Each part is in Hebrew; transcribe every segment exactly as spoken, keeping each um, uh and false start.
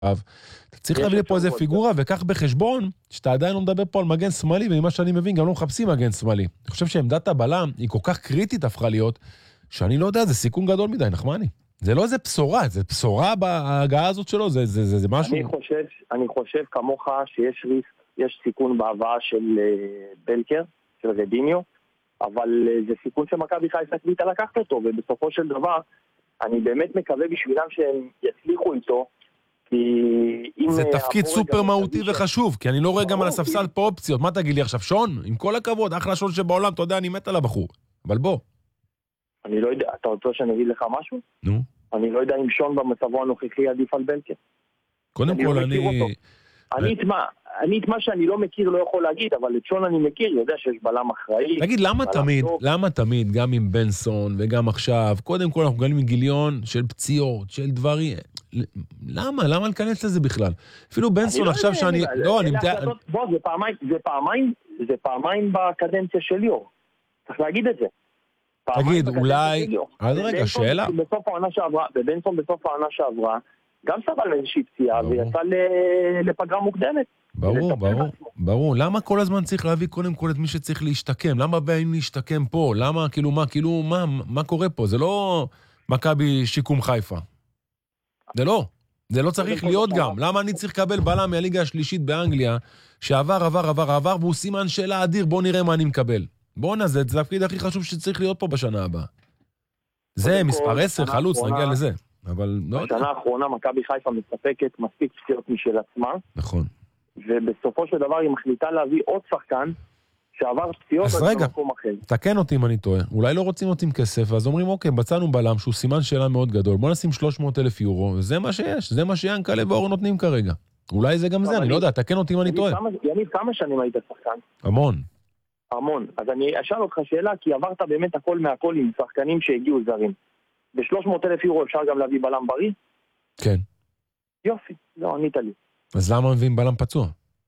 אתה צריך להביא לפה איזה פיגורה, וכך בחשבון, שאתה עדיין לא מדבר פה על מגן שמאלי, וממה שאני מבין, גם לא מחפשים מגן שמאלי. אני חושב שעמדת הבלם היא כל כך קריטית הפכה להיות, שאני לא יודע, זה סיכון גדול מדי, נחמני. זה לא איזה בשורה, זה בשורה בהגעה הזאת שלו, זה, זה, זה, זה משהו... אני חושב, אני חושב כמוך שיש ריסק, יש סיכון בהבאה של בלקר, של רדיניו, אבל זה סיכון שמכבי חיפה החליטה לקחת אותו, ובסופו של דבר, אני באמת מקווה בשבילם שהם יצליחו איתו, זה תפקיד סופר מהותי וחשוב, כי אני לא רואה גם על הספסל פה אופציות. מה תגיד לי עכשיו, שון? עם כל הכבוד, אחלה שון שבעולם, אתה יודע, אני מת על הבחור. אבל בוא. אני לא יודע, אתה רוצה שאני אגיד לך משהו? נו. אני לא יודע אם שון במצבו הנוכחי עדיף על בלקר. קודם כל אני... אני את מה שאני לא מכיר לא יכול להגיד, אבל את שון אני מכיר, יודע שיש בלם אחראי. תגיד, למה תמיד, למה תמיד, גם עם בנסון וגם עכשיו, קודם כל אנחנו גלים עם גיליון של פציעות, של דברים... למה? למה להיכנס לזה בכלל? אפילו בנסון עכשיו שאני... לא, אני... בוא, זה פעמיים, זה פעמיים, זה פעמיים בקדנציה של ליאור. צריך להגיד את זה. תגיד, אולי... אז רגע, שאלה. בסוף העונה שעברה, ובנסון בסוף העונה שעברה, גם סבל איזושהי פציעה, ויצא לפגרה מוקדמת. ברור, ברור, ברור. למה כל הזמן צריך להביא קודם כל את מי שצריך להשתקם? למה באים להשתקם פה? למה, כאילו, מה, כאילו, מה, מה קורה פה? זה לא מכבי שיקום חיפה. זה לא. זה לא צריך להיות גם. למה אני צריך לקבל בלם מהליגה השלישית באנגליה, שעבר, עבר, עבר, עבר, והוא סימן שאלה אדיר, בוא נראה מה אני מקבל. בוא נזה, זה התפקיד הכי חשוב שצריך להיות פה בשנה הבאה. זה מספר עשר, חלוץ, נגיע לזה. אבל לא יודע. בשנה האחרונה מכבי חיפה מספקת מספיק פציעות משל עצמה. נכון. ובסופו של דבר היא מחליטה להביא עוד שחקן שעבר פציעות אז רגע, תקן אותי אם אני טועה. אולי לא רוצים אותי עם כסף, אז אומרים, אוקיי, בצענו בלם שהוא סימן שאלה מאוד גדול. בוא נשים שלוש מאות אלף יורו, זה מה שיש, זה מה שיאנקל'ה ואור נותנים כרגע. אולי זה גם זה, אני לא יודע, תקן אותי אם אני טועה. יניב, כמה שנים היית שחקן? המון. המון. אז אני אשאל אותך שאלה, כי עברת באמת הכל מהכל עם שחקנים שהגיעו זרים. ב-שלוש מאות אלף יורו אפשר גם להביא בלם בריא? כן. יופי, לא, ענית לי. אז למה מביאים בלם פצוע?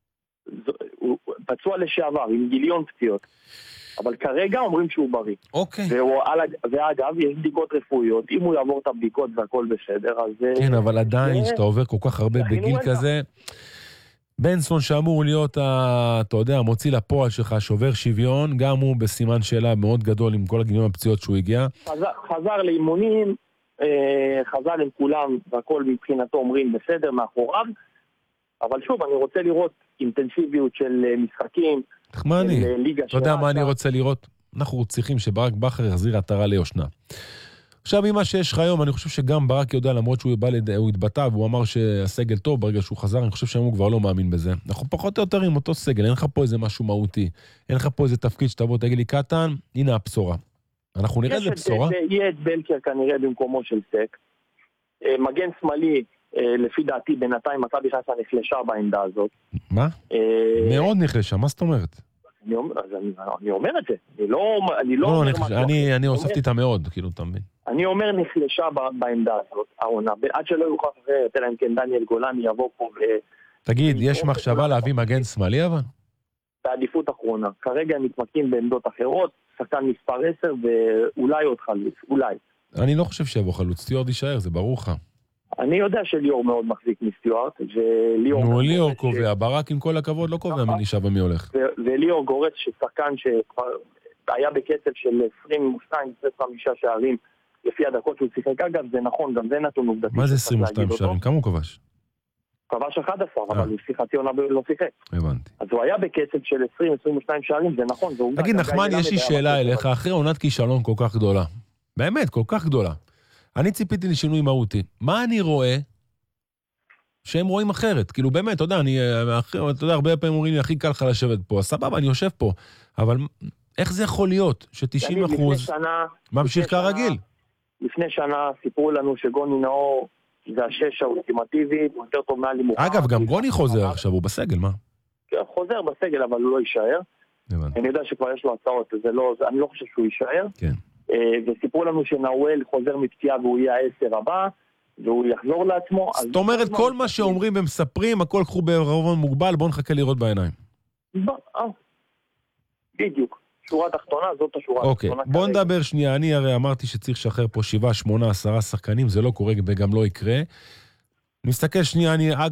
הוא פצוע לשעבר, עם גיליון פציעות. אבל כרגע אומרים שהוא בריא. אוקיי. ואגב, יש בדיקות רפואיות, אם הוא יעבור את הבדיקות והכל בסדר, אז... כן, אבל עדיין, שאתה עובר כל כך הרבה בגיל כזה, בנסון שאמור להיות, אתה יודע, מוציא לפועל שלך, שובר שוויון, גם הוא בסימן שאלה מאוד גדול עם כל הגיליון הפציעות שהוא הגיע. חזר לאימונים, חזר עם כולם, והכל מבחינתו אומרים בסדר, מאחוריו, אבל שוב, אני רוצה לראות אינטנסיביות של משחקים, תחמני, אתה יודע מה אני רוצה לראות? אנחנו צריכים שברק בכר יחזיר עטרה ליושנה. עכשיו, ממה שיש לך היום, אני חושב שגם ברק יודע, למרות שהוא התבטא, והוא אמר שהסגל טוב, ברגע שהוא חזר, אני חושב שהיום הוא כבר לא מאמין בזה. אנחנו פחות או יותר עם אותו סגל, אין לך פה איזה משהו מהותי, אין לך פה איזה תפקיד שתבוא, תגיד לי, קטן, הנה הבשורה. אנחנו נראה איזה בשורה. יהיה את בלקר כנראה במקומו של סק. מגן שמאלי, לפי דעתי, בינתיים מכבי חיפה נחלשה בעמדה הזאת. מה? מאוד נחלשה, מה זאת אומרת? אני אומר את זה. אני לא אומר משהו. אני הוספתי את המאוד, כאילו, אתה מבין. אני אומר נחלשה בעמדה הזאת, העונה. עד שלא יוכל אחרת, אלא אם כן דניאל גולני יבוא פה ו... תגיד, יש מחשבה להביא מגן שמאלי אבל? בעדיפות אחרונה. כרגע הם מתמקדים בעמדות אחרות, שחקן מספר עשר ואולי עוד חלוץ, אולי. אני לא חושב שיבוא חלוץ, סטיוארט יישאר, זה ברור לך. אני יודע שליאור מאוד מחזיק מסטיוארט, וליאור... נו, ליאור קובע, ברק עם כל הכבוד לא קובע מי נשאר ומי הולך. וליאור גורץ ששחקן שכבר היה בקצב של עשרים ושתיים עשרים וחמש שערים, לפי הדקות שהוא שיחק, אגב, זה נכון, גם זה נתון עובדתי. מה זה עשרים ושתיים שערים? כמה הוא כבש? כבש אחד עשר, אבל הוא שיחק חצי עונה לא שיחק. הבנתי. אז הוא היה בקצב של עשרים עשרים ושתיים שערים, זה נכון. תגיד, נחמן, יש לי שאלה אליך, אחרי עונת כישלון כל כך גדולה. באמת, כל כך גדולה. אני ציפיתי לשינוי מהותי. מה אני רואה שהם רואים אחרת? כאילו, באמת, אתה יודע, אני, אתה יודע, הרבה פעמים אומרים לי, הכי קל לך לשבת פה. סבבה, אני יושב פה. אבל איך זה יכול להיות ש-תשעים אחוז ממשיך כרגיל? לפני שנה סיפרו לנו שגוני נאור זה השש האולטימטיבי, הוא יותר טוב מעלי מוכר. אגב, גם גוני חוזר עכשיו, הוא בסגל, מה? חוזר בסגל, אבל הוא לא יישאר. אני יודע שכבר יש לו הצעות, אני לא חושב שהוא יישאר. כן. וסיפרו לנו שנאואל חוזר מפציעה והוא יהיה העשר הבא, והוא יחזור לעצמו. זאת אומרת, כל מה שאומרים ומספרים, הכל קחו בערבון מוגבל, בואו נחכה לראות בעיניים. בדיוק. שורה תחתונה, זאת השורה התחתונה. אוקיי, בואו נדבר שנייה, אני הרי אמרתי שצריך לשחרר פה שבעה, שמונה, עשרה שחקנים, זה לא קורה וגם לא יקרה. אני מסתכל שנייה, אני